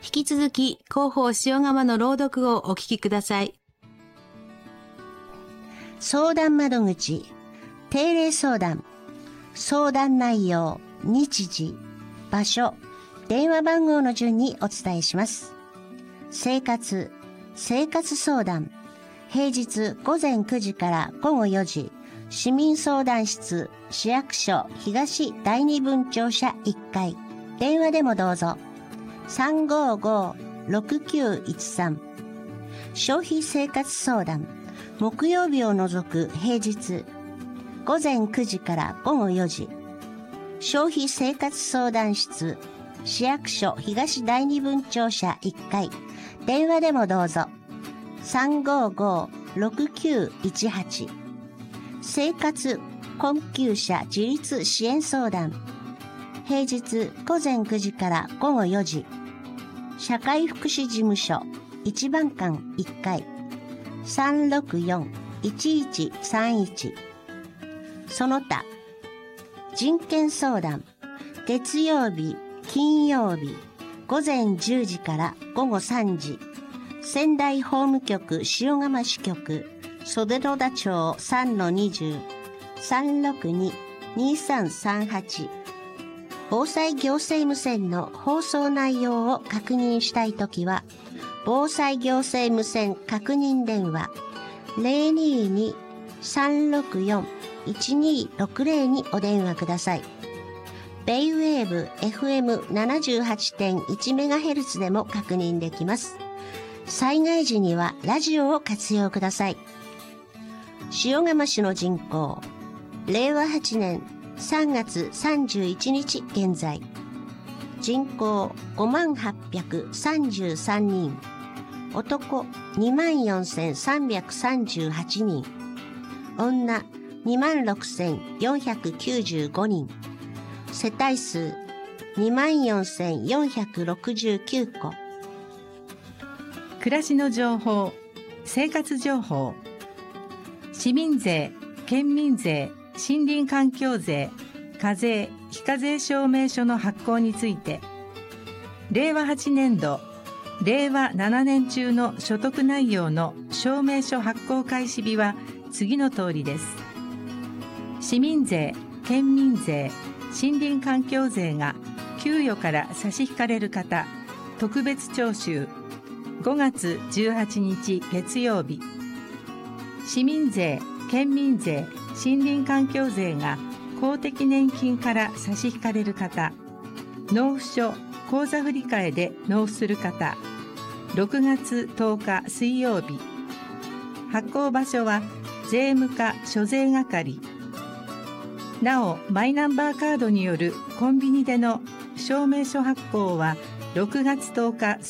引き続き広報塩釜の朗読をお聞きください。 相談窓口、定例相談、相談内容、日時、場所、電話番号の順にお伝えします。生活相談、平日午前9時から午後4時、市民相談室、市役所東第二分庁舎1階、電話でもどうぞ。355-6913。消費生活相談、木曜日を除く平日午前9時から午後4時、消費生活相談室、市役所東第二分庁舎1階、電話でもどうぞ。355-6918。生活困窮者自立支援相談、平日午前9時から午後4時、社会福祉事務所1番館1階、364-1131。その他人権相談、月曜日金曜日午前10時から午後3時、仙台法務局塩釜支局袖野田町 3-20 362-2338。防災行政無線の放送内容を確認したいときは、防災行政無線確認電話 022-364-1260 にお電話ください。ベイウェーブ FM78.1MHz でも確認できます。災害時にはラジオを活用ください。塩釜市の人口、令和8年3月31日現在、人口54,833人、男24,338人、女26,495人、世帯数24,469戸。 暮らしの情報、生活情報、市民税、県民税、森林環境税、課税、非課税証明書の発行について、令和8年度、令和7年中の所得内容の証明書発行開始日は次の通りです。市民税、県民税、森林環境税が給与から差し引かれる方、特別徴収、5月18日月曜日。市民税、県民税、森林環境税が公的年金から差し引かれる方、納付書、口座振替で納付する方、6月10日水曜日。発行場所は税務課諸税係。なお、マイナンバーカードによるコンビニでの証明書発行は6月10日